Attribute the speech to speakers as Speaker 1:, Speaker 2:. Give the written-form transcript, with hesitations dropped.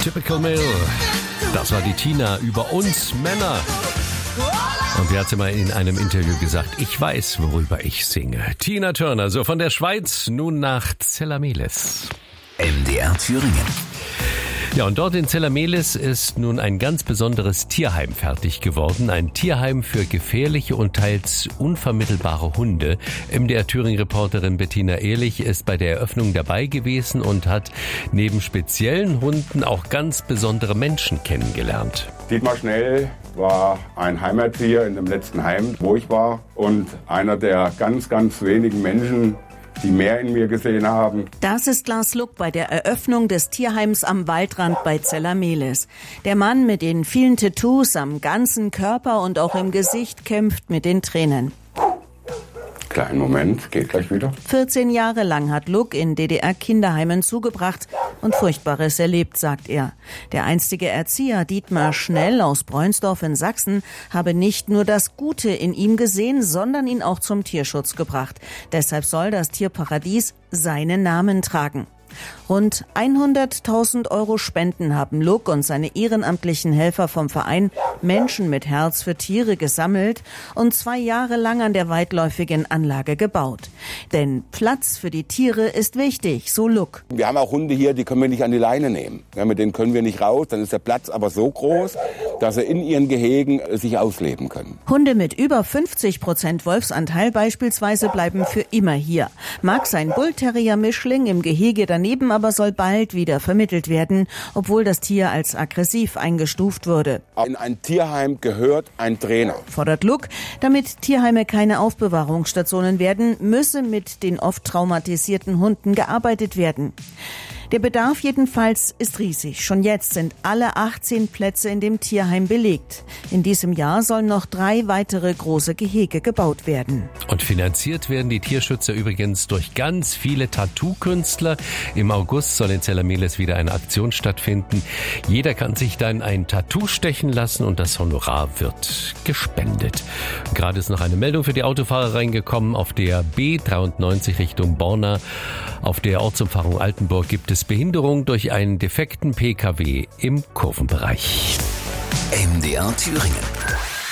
Speaker 1: Typical Male. Das war die Tina über uns Männer. Und sie hat sie mal in einem Interview gesagt, ich weiß, worüber ich singe. Tina Turner, so von der Schweiz, nun nach Zellamelis.
Speaker 2: MDR Thüringen.
Speaker 1: Ja, und dort in Zellamelis ist nun ein ganz besonderes Tierheim fertig geworden. Ein Tierheim für gefährliche und teils unvermittelbare Hunde. MDR Thüringen-Reporterin Bettina Ehrlich ist bei der Eröffnung dabei gewesen und hat neben speziellen Hunden auch ganz besondere Menschen kennengelernt.
Speaker 3: Dietmar Schnell war ein Heimerzieher in dem letzten Heim, wo ich war. Und einer der ganz, ganz wenigen Menschen, die mehr in mir gesehen haben.
Speaker 4: Das ist Lars Luck bei der Eröffnung des Tierheims am Waldrand bei Zellamelis. Der Mann mit den vielen Tattoos am ganzen Körper und auch im Gesicht kämpft mit den Tränen.
Speaker 3: Kleinen Moment, geht gleich wieder.
Speaker 4: 14 Jahre lang hat Luck in DDR-Kinderheimen zugebracht und Furchtbares erlebt, sagt er. Der einstige Erzieher Dietmar Schnell aus Breunsdorf in Sachsen habe nicht nur das Gute in ihm gesehen, sondern ihn auch zum Tierschutz gebracht. Deshalb soll das Tierparadies seinen Namen tragen. Rund 100.000 € Spenden haben Luck und seine ehrenamtlichen Helfer vom Verein Menschen mit Herz für Tiere gesammelt und 2 Jahre lang an der weitläufigen Anlage gebaut. Denn Platz für die Tiere ist wichtig, so Luck.
Speaker 5: Wir haben auch Hunde hier, die können wir nicht an die Leine nehmen. Ja, mit denen können wir nicht raus, dann ist der Platz aber so groß, dass sie in ihren Gehegen sich ausleben können.
Speaker 4: Hunde mit über 50% Wolfsanteil beispielsweise bleiben für immer hier. Max, ein Bullterrier-Mischling im Gehege daneben, aber soll bald wieder vermittelt werden, obwohl das Tier als aggressiv eingestuft wurde.
Speaker 5: In ein Tierheim gehört ein Trainer.
Speaker 4: Fordert Luck, damit Tierheime keine Aufbewahrungsstationen werden, müsse mit den oft traumatisierten Hunden gearbeitet werden. Der Bedarf jedenfalls ist riesig. Schon jetzt sind alle 18 Plätze in dem Tierheim belegt. In diesem Jahr sollen noch 3 weitere große Gehege gebaut werden.
Speaker 1: Und finanziert werden die Tierschützer übrigens durch ganz viele Tattoo-Künstler. Im August soll in Zellamelis wieder eine Aktion stattfinden. Jeder kann sich dann ein Tattoo stechen lassen und das Honorar wird gespendet. Gerade ist noch eine Meldung für die Autofahrer reingekommen. Auf der B93 Richtung Borna, auf der Ortsumfahrung Altenburg, gibt es Behinderung durch einen defekten Pkw im Kurvenbereich.
Speaker 2: MDR Thüringen.